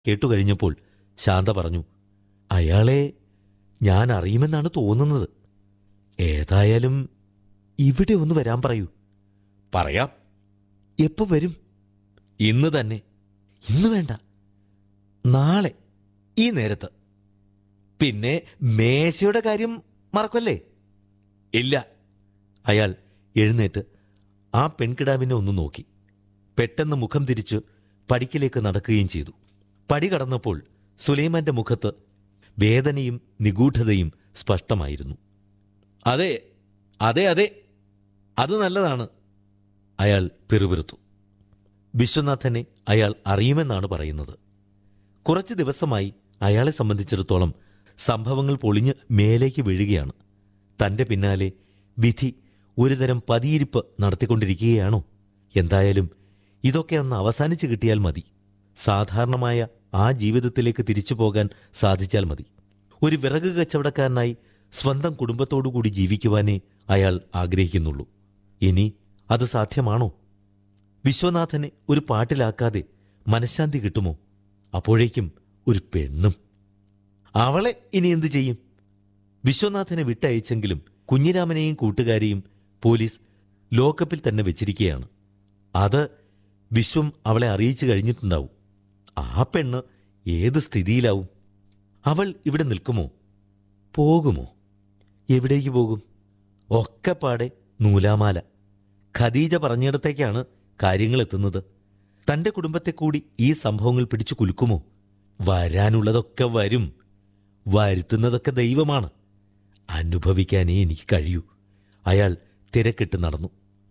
കേട്ടുകഴിഞ്ഞപ്പോൾ ശാന്ത പറഞ്ഞു, അയാളെ ഞാൻ അറിയുമെന്നാണ് തോന്നുന്നത്. ഏതായാലും ഇവിടെ ഒന്ന് വരാൻ പറയൂ. പറയാം. എപ്പോ വരും? ഇന്ന് തന്നെ. ഇന്ന് വേണ്ട, നാളെ ഈ നേരത്ത്. പിന്നെ മേശയുടെ കാര്യം മറക്കല്ലേ? ഇല്ല. അയാൾ എഴുന്നേറ്റ് ആ പെൺകിടാവിനെ ഒന്ന് നോക്കി. പെട്ടെന്ന് മുഖം തിരിച്ച് പടിക്കിലേക്ക് നടക്കുകയും ചെയ്തു. പടി കടന്നപ്പോൾ സുലൈമാന്റെ മുഖത്ത് വേദനയും നിഗൂഢതയും സ്പഷ്ടമായിരുന്നു. അതെ അതെ അതെ, അത് നല്ലതാണ്, അയാൾ പിറുപിറുത്തു. വിശ്വനാഥനെ അയാൾ അറിയുമെന്നാണ് പറയുന്നത്. കുറച്ച് ദിവസമായി അയാളെ സംബന്ധിച്ചിടത്തോളം സംഭവങ്ങൾ പൊളിഞ്ഞ് മേലേക്ക് വീഴുകയാണ്. തന്റെ പിന്നാലെ വിധി ഒരുതരം പതിയിരിപ്പ് നടത്തിക്കൊണ്ടിരിക്കുകയാണോ? എന്തായാലും ഇതൊക്കെ ഒന്ന് അവസാനിച്ചു കിട്ടിയാൽ മതി. സാധാരണമായ ആ ജീവിതത്തിലേക്ക് തിരിച്ചു പോകാൻ സാധിച്ചാൽ മതി. ഒരു വിറക് കച്ചവടക്കാരനായി സ്വന്തം കുടുംബത്തോടുകൂടി ജീവിക്കുവാനേ അയാൾ ആഗ്രഹിക്കുന്നുള്ളൂ. ഇനി അത് സാധ്യമാണോ? വിശ്വനാഥനെ ഒരു പാട്ടിലാക്കാതെ മനഃശാന്തി കിട്ടുമോ? അപ്പോഴേക്കും ഒരു പെണ്ണും. അവളെ ഇനി എന്തു ചെയ്യും? വിശ്വനാഥനെ വിട്ടയച്ചെങ്കിലും കുഞ്ഞിരാമനെയും കൂട്ടുകാരെയും പോലീസ് ലോക്കപ്പിൽ തന്നെ വെച്ചിരിക്കുകയാണ്. അത് വിശ്വം അവളെ അറിയിച്ചു കഴിഞ്ഞിട്ടുണ്ടാവും. ആ പെണ്ണ് ഏത് സ്ഥിതിയിലാവും? അവൾ ഇവിടെ നിൽക്കുമോ? പോകുമോ? എവിടേക്ക് പോകും? ഒക്കെപ്പാടെ നൂലാമാല. ഖദീജ പറഞ്ഞിടത്തേക്കാണ് കാര്യങ്ങൾ എത്തുന്നത്. തന്റെ കുടുംബത്തെ കൂടി ഈ സംഭവങ്ങൾ പിടിച്ചു കുലുക്കുമോ? വരാനുള്ളതൊക്കെ വരും, വരുത്തുന്നതൊക്കെ ദൈവമാണ്. അനുഭവിക്കാനേ എനിക്ക് കഴിയൂ. അയാൾ തിരക്കിട്ട് നടന്നു.